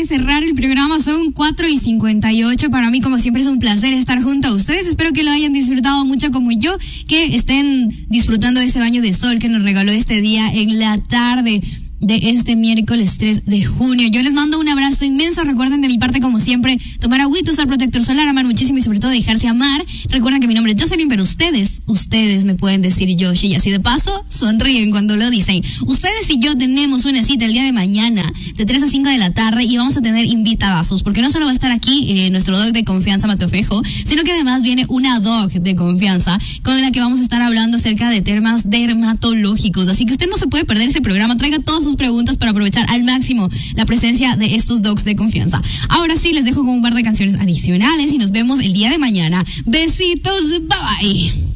cerrar el programa, son 4:58. Para mí, como siempre, es un placer estar junto a ustedes. Espero que lo hayan disfrutado mucho como yo, que estén disfrutando de ese baño de sol que nos regaló este día en la tarde de este miércoles 3 de junio. Yo les mando un abrazo inmenso. Recuerden de mi parte, como siempre, tomar agüita, usar protector solar, amar muchísimo y sobre todo dejarse amar. Recuerden que mi nombre es Jocelyn, pero ustedes me pueden decir Yoshi, y así de paso sonríen cuando lo dicen. Ustedes y yo tenemos una cita el día de mañana de 3 a 5 de la tarde y vamos a tener invitadazos, porque no solo va a estar aquí nuestro doc de confianza Matofejo, sino que además viene una doc de confianza con la que vamos a estar hablando acerca de temas dermatológicos. Así que usted no se puede perder ese programa. Traiga todos sus preguntas para aprovechar al máximo la presencia de estos docs de confianza. Ahora sí, les dejo con un par de canciones adicionales y nos vemos el día de mañana. Besitos, bye bye.